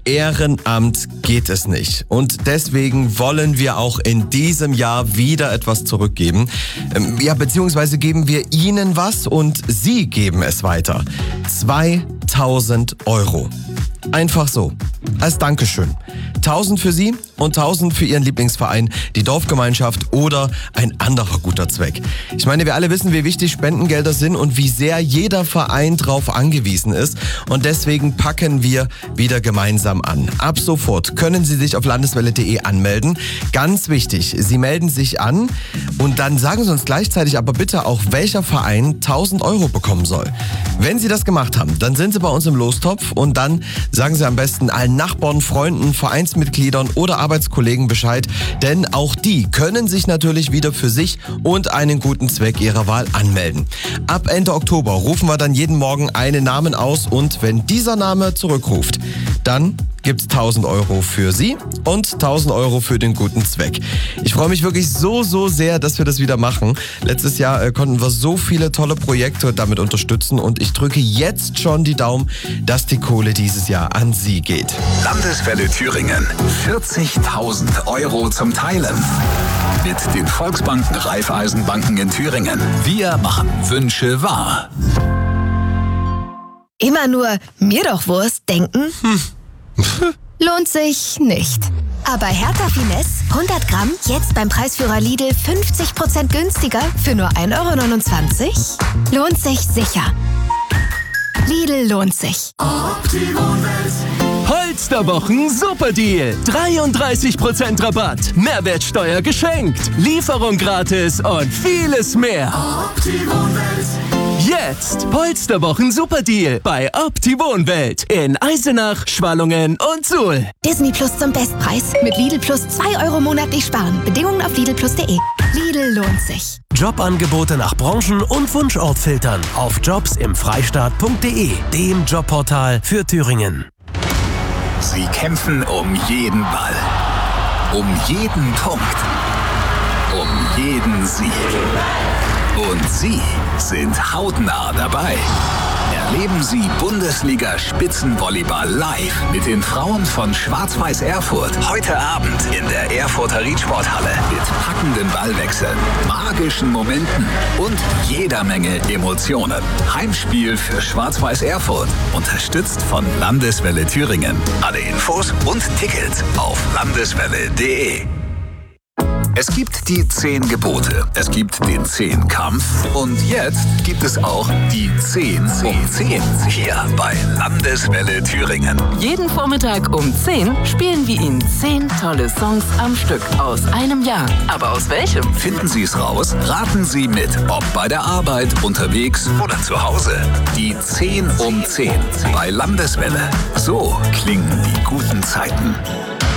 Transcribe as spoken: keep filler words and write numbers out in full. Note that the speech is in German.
Ehrenamt geht es nicht. Und deswegen wollen wir auch in diesem Jahr wieder etwas zurückgeben. Ähm, ja, beziehungsweise geben wir Ihnen was und Sie geben es weiter. zweitausend Euro. Einfach so. Als Dankeschön. tausend für Sie und tausend für Ihren Lieblingsverein, die Dorfgemeinschaft oder ein anderer guter Zweck. Ich meine, wir alle wissen, wie wichtig Spendengelder sind und wie sehr jeder Verein drauf angewiesen ist. Und deswegen packen wir wieder gemeinsam an. Ab sofort können Sie sich auf landeswelle punkt de anmelden. Ganz wichtig, Sie melden sich an und dann sagen Sie uns gleichzeitig aber bitte auch, welcher Verein tausend Euro bekommen soll. Wenn Sie das gemacht haben, dann sind Sie bei uns im Lostopf und dann sagen Sie am besten allen Nachbarn, Freunden, Vereinsmitgliedern oder Arbeitskollegen Bescheid, denn auch die können sich natürlich wieder für sich und einen guten Zweck ihrer Wahl anmelden. Ab Ende Oktober rufen wir dann jeden Morgen einen Namen aus und wenn dieser Name zurückruft, dann gibt's tausend Euro für Sie und tausend Euro für den guten Zweck. Ich freue mich wirklich so, so sehr, dass wir das wieder machen. Letztes Jahr äh, konnten wir so viele tolle Projekte damit unterstützen und ich drücke jetzt schon die Daumen, dass die Kohle dieses Jahr an Sie geht. Landeswelle Thüringen. vierzigtausend Euro zum Teilen. Mit den Volksbanken Raiffeisenbanken in Thüringen. Wir machen Wünsche wahr. Immer nur mir doch Wurst denken? Hm. Lohnt sich nicht. Aber Hertha Finesse hundert Gramm jetzt beim Preisführer Lidl fünfzig Prozent günstiger für nur ein Euro neunundzwanzig? Lohnt sich sicher. Lidl lohnt sich. Holsterwochen Superdeal. dreiunddreißig Prozent Rabatt. Mehrwertsteuer geschenkt. Lieferung gratis und vieles mehr. Jetzt Polsterwochen Superdeal bei Opti-Wohnwelt in Eisenach, Schwallungen und Suhl. Disney Plus zum Bestpreis. Mit Lidl Plus zwei Euro monatlich sparen. Bedingungen auf lidl plus punkt de. Lidl lohnt sich. Jobangebote nach Branchen und Wunschort filtern auf jobs im freistaat punkt de, dem Jobportal für Thüringen. Sie kämpfen um jeden Ball, um jeden Punkt, um jeden Sieg. Und Sie sind hautnah dabei. Erleben Sie Bundesliga-Spitzenvolleyball live mit den Frauen von Schwarz-Weiß Erfurt. Heute Abend in der Erfurter Riedsporthalle mit packenden Ballwechseln, magischen Momenten und jeder Menge Emotionen. Heimspiel für Schwarz-Weiß Erfurt. Unterstützt von Landeswelle Thüringen. Alle Infos und Tickets auf landeswelle punkt de. Es gibt die zehn Gebote, es gibt den Zehnkampf und jetzt gibt es auch die zehn um zehn hier bei Landeswelle Thüringen. Jeden Vormittag um zehn spielen wir Ihnen zehn tolle Songs am Stück aus einem Jahr. Aber aus welchem? Finden Sie es raus? Raten Sie mit, ob bei der Arbeit, unterwegs oder zu Hause. Die zehn um zehn bei Landeswelle. So klingen die guten Zeiten.